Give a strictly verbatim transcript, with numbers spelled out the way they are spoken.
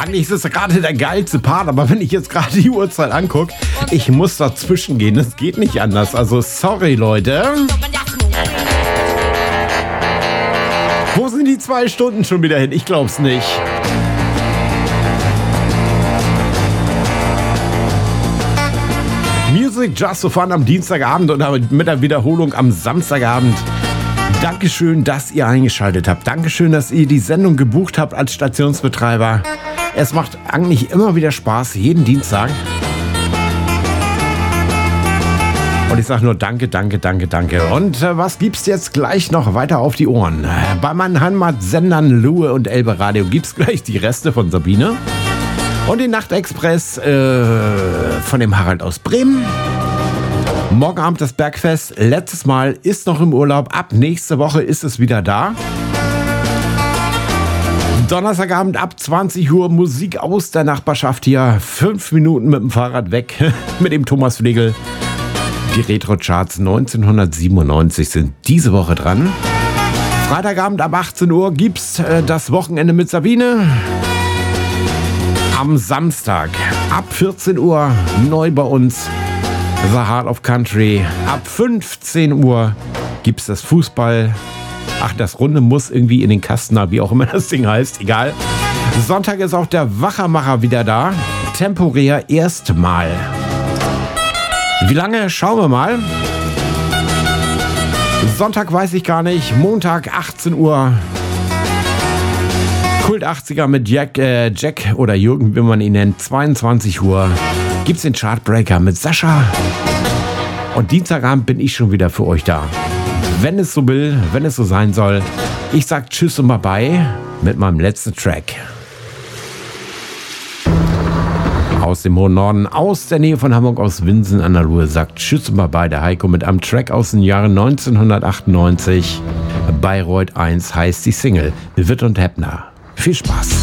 Eigentlich ist es gerade der geilste Part, aber wenn ich jetzt gerade die Uhrzeit angucke, ich muss dazwischen gehen. Das geht nicht anders. Also sorry, Leute. Wo sind die zwei Stunden schon wieder hin? Ich glaub's nicht. Music Just for Fun am Dienstagabend und mit der Wiederholung am Samstagabend. Dankeschön, dass ihr eingeschaltet habt. Dankeschön, dass ihr die Sendung gebucht habt als Stationsbetreiber. Es macht eigentlich immer wieder Spaß, jeden Dienstag. Und ich sage nur danke, danke, danke, danke. Und äh, was gibt's jetzt gleich noch weiter auf die Ohren? Bei meinen Heimatsendern Luhe und Elbe Radio gibt's gleich die Reste von Sabine. Und den Nachtexpress äh, von dem Harald aus Bremen. Morgen Abend das Bergfest. Letztes Mal ist noch im Urlaub. Ab nächste Woche ist es wieder da. Donnerstagabend ab zwanzig Uhr Musik aus der Nachbarschaft hier. Fünf Minuten mit dem Fahrrad weg mit dem Thomas Flegel. Die Retro-Charts neunzehnhundertsiebenundneunzig sind diese Woche dran. Freitagabend ab achtzehn Uhr gibt's äh, das Wochenende mit Sabine. Am Samstag ab vierzehn Uhr neu bei uns The Heart of Country. Ab fünfzehn Uhr gibt's das Fußball. Ach, das Runde muss irgendwie in den Kasten, wie auch immer das Ding heißt. Egal. Sonntag ist auch der Wachermacher wieder da. Temporär erstmal. Wie lange? Schauen wir mal. Sonntag weiß ich gar nicht. Montag achtzehn Uhr. Kult achtziger mit Jack, äh, Jack oder Jürgen, wie man ihn nennt. zweiundzwanzig Uhr gibt's den Chartbreaker mit Sascha. Und Dienstagabend bin ich schon wieder für euch da. Wenn es so will, wenn es so sein soll. Ich sag Tschüss und Bye mit meinem letzten Track. Aus dem hohen Norden, aus der Nähe von Hamburg, aus Winsen an der Ruhr, sagt Tschüss und Bye der Heiko mit einem Track aus dem Jahre neunzehnhundertachtundneunzig. Bayreuth eins heißt die Single. Witt und Heppner. Viel Spaß.